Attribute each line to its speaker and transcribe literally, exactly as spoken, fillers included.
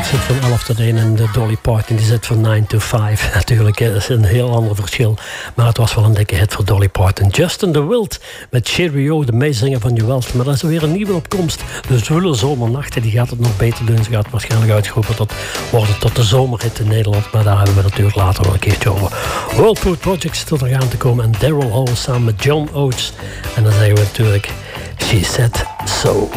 Speaker 1: zit van elf tot één en de Dolly Parton die zit van nine to five. Natuurlijk, dat is een heel ander verschil. Maar het was wel een dikke hit voor Dolly Parton. Justin de Wild met Cheerio, de meezinger van Jewels. Maar dat is weer een nieuwe opkomst. De Zwoele Zomernachten, die gaat het nog beter doen. Ze gaat waarschijnlijk uitgeroepen tot, worden tot de zomerhit in Nederland. Maar daar hebben we natuurlijk later nog een keertje over. World Food Project tot er gaan te komen. En Daryl Hall samen met John Oates. En dan zeggen we natuurlijk She Said So.